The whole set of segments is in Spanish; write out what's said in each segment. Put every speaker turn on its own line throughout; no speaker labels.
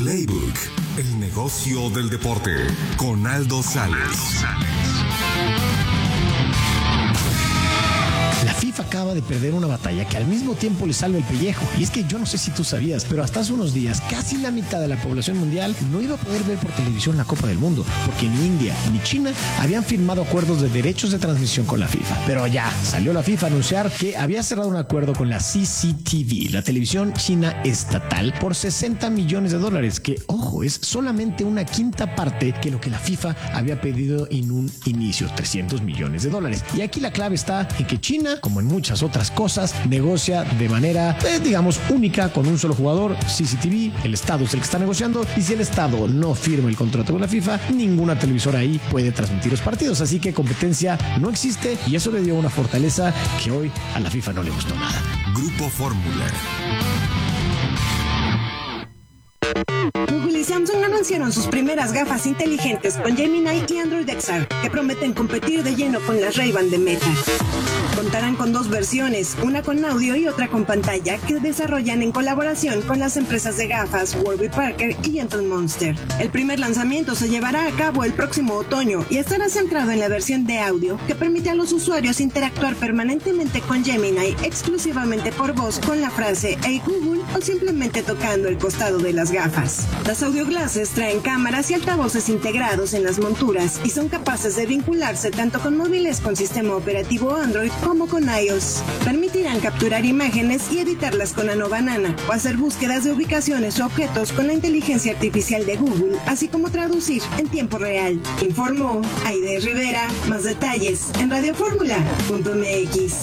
Playbook, el negocio del deporte, con Aldo Sales.
La FIFA acaba de perder una batalla que al mismo tiempo le salva el pellejo. Y es que yo no sé si tú sabías, pero hasta hace unos días casi la mitad de la población mundial no iba a poder ver por televisión la Copa del Mundo, porque ni India ni China habían firmado acuerdos de derechos de transmisión con la FIFA. Pero ya salió la FIFA a anunciar que había cerrado un acuerdo con la CCTV, la televisión china estatal, por $60 millones, que, ojo, es solamente una quinta parte que lo que la FIFA había pedido en un inicio, $300 millones. Y aquí la clave está en que China, como en muchas otras cosas, negocia de manera, digamos, única con un solo jugador, CCTV. El Estado es el que está negociando, y si el Estado no firma el contrato con la FIFA, ninguna televisora ahí puede transmitir los partidos. Así que competencia no existe, y eso le dio una fortaleza que hoy a la FIFA no le gustó nada.
Grupo Fórmula.
Google y Samsung anunciaron sus primeras gafas inteligentes con Gemini y Android XR, que prometen competir de lleno con las Ray-Ban de Meta. Contarán con dos versiones, una con audio y otra con pantalla, que desarrollan en colaboración con las empresas de gafas Warby Parker y Gentle Monster. El primer lanzamiento se llevará a cabo el próximo otoño y estará centrado en la versión de audio, que permite a los usuarios interactuar permanentemente con Gemini exclusivamente por voz con la frase "Hey Google" o simplemente tocando el costado de las gafas. Las audio glasses traen cámaras y altavoces integrados en las monturas y son capaces de vincularse tanto con móviles con sistema operativo Android como con iOS. Permitirán capturar imágenes y editarlas con Nano Banana o hacer búsquedas de ubicaciones o objetos con la inteligencia artificial de Google, así como traducir en tiempo real. Informó Aide Rivera. Más detalles en radioformula.mx.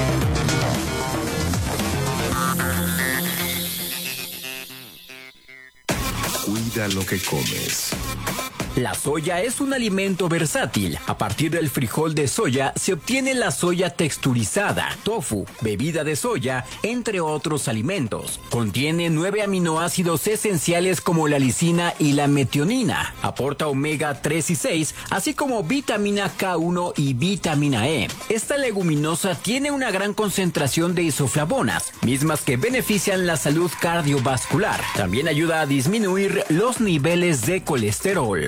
Cuida lo que comes.
La soya es un alimento versátil. A partir del frijol de soya se obtiene la soya texturizada, tofu, bebida de soya, entre otros alimentos. Contiene 9 aminoácidos esenciales como la lisina y la metionina. Aporta omega 3 y 6, así como vitamina K1 y vitamina E. Esta leguminosa tiene una gran concentración de isoflavonas, mismas que benefician la salud cardiovascular. También ayuda a disminuir los niveles de colesterol.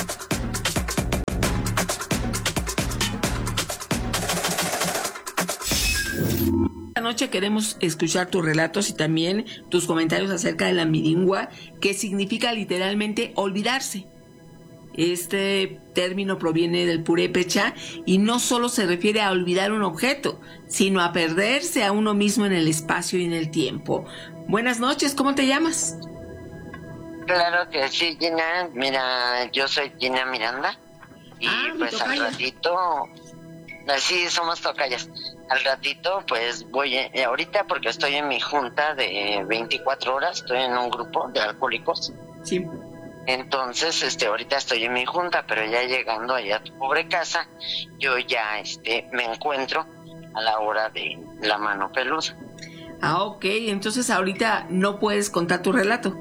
Esta noche queremos escuchar tus relatos y también tus comentarios acerca de la miringua, que significa literalmente olvidarse. Este término proviene del purépecha y no solo se refiere a olvidar un objeto, sino a perderse a uno mismo en el espacio y en el tiempo. Buenas noches, ¿cómo te llamas?
Claro que sí, Gina. Mira, yo soy Gina Miranda y pues al ratito, así somos tocayas. Al ratito pues voy, ahorita porque estoy en mi junta de 24 horas, estoy en un grupo de alcohólicos.
Sí.
Entonces, ahorita estoy en mi junta, pero ya llegando allá a tu pobre casa, yo ya, me encuentro a la hora de la mano peluda.
Ah, ok, entonces ahorita no puedes contar tu relato.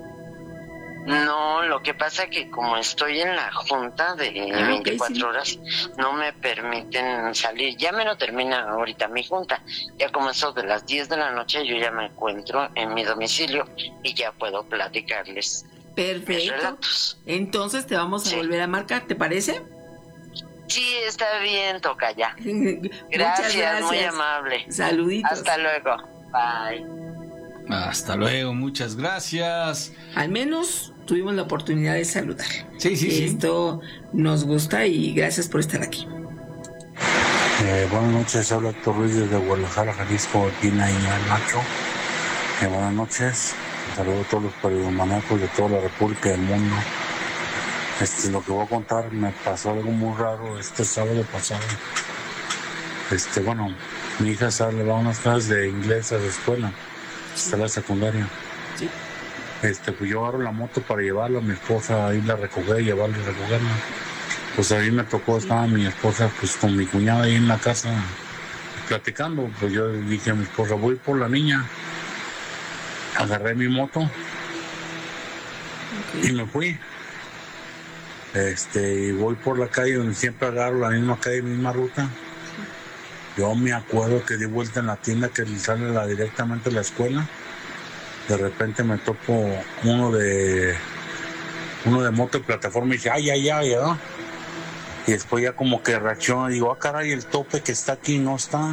No, lo que pasa que como estoy en la junta de 24 horas, no me permiten salir. Ya me lo termina ahorita mi junta. Ya como eso de las 10 de la noche, yo ya me encuentro en mi domicilio y ya puedo platicarles.
Perfecto. Entonces te vamos a volver a marcar, ¿te parece?
Sí, está bien, tocaya. Gracias, muy amable.
Saluditos.
Hasta luego. Bye.
Hasta luego, muchas gracias.
Al menos tuvimos la oportunidad de saludar.
Sí.
Esto nos gusta y gracias por estar aquí.
Buenas noches, habla Héctor Ruiz desde Guadalajara, Jalisco, Gina y Nacho. Buenas noches, saludo a todos los periodistas de toda la República y del mundo. Lo que voy a contar, me pasó algo muy raro este sábado pasado. Mi hija le va a unas clases de inglés a la escuela, está en la secundaria.
Sí.
Pues yo agarro la moto para llevarla a mi esposa a irla a recoger, llevarla y recogerla. Pues a mí me tocó, estaba mi esposa pues con mi cuñada ahí en la casa platicando. Pues yo dije a mi esposa, voy por la niña. Agarré mi moto y me fui. Y voy por la calle donde siempre agarro la misma calle, misma ruta. Yo me acuerdo que di vuelta en la tienda que sale directamente a la escuela. De repente me topo uno de moto de plataforma y dice, ay, ¿no? Y después ya como que reacciona y digo, caray, el tope que está aquí no está.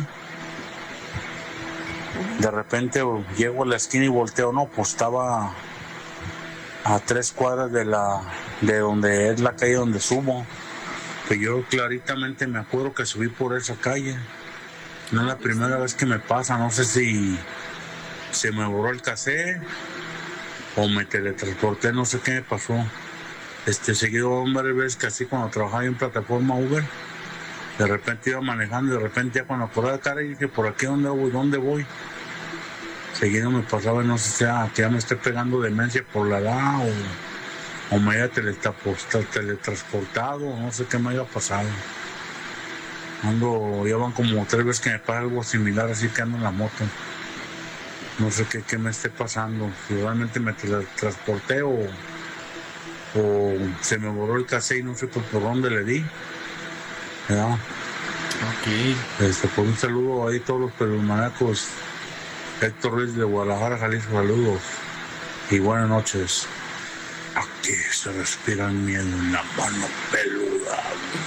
De repente llego a la esquina y volteo, no, pues estaba a 3 cuadras de donde es la calle donde subo. Pues yo claritamente me acuerdo que subí por esa calle. No es la primera vez que me pasa, no sé si se me borró el cassette o me teletransporté, no sé qué me pasó. Seguido varias veces que así cuando trabajaba en plataforma Uber, de repente iba manejando y de repente ya cuando acordaba de cara y dije, ¿por aquí dónde voy? Seguido me pasaba, no sé si que ya me esté pegando demencia por la edad o me haya teletransportado, no sé qué me haya pasado. Ya van como 3 veces que me pasa algo similar, así que ando en la moto. No sé qué me esté pasando, si realmente me teletransporté o se me borró el cassette y no sé por dónde le di. ¿Ya?
Ok.
Pues un saludo ahí a todos los pelumanacos. Héctor Ruiz de Guadalajara, Jalisco, saludos y buenas noches. Aquí se respira el miedo en la mano peluda.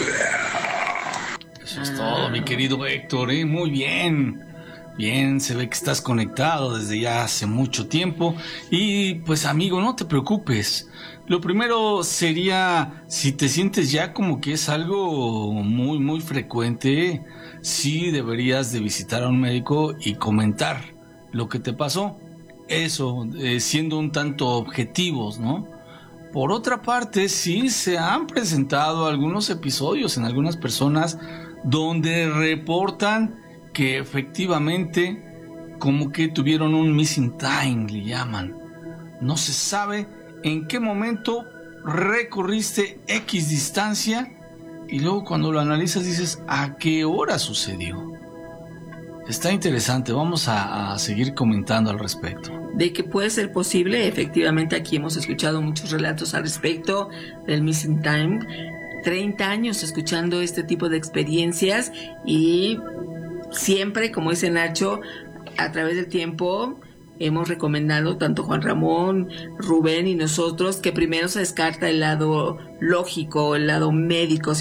Eso es todo, mi querido Héctor, muy bien. Bien, se ve que estás conectado desde ya hace mucho tiempo. Y pues amigo, no te preocupes. Lo primero sería, si te sientes ya como que es algo muy, muy frecuente, sí deberías de visitar a un médico y comentar lo que te pasó. Eso, siendo un tanto objetivos, ¿no? Por otra parte, sí se han presentado algunos episodios en algunas personas donde reportan que efectivamente como que tuvieron un missing time, le llaman. No se sabe en qué momento recorriste X distancia y luego cuando lo analizas dices, ¿a qué hora sucedió? Está interesante, vamos a seguir comentando al respecto.
De que puede ser posible, efectivamente aquí hemos escuchado muchos relatos al respecto del missing time. 30 años escuchando este tipo de experiencias y siempre, como dice Nacho, a través del tiempo hemos recomendado, tanto Juan Ramón, Rubén y nosotros, que primero se descarta el lado lógico, el lado médico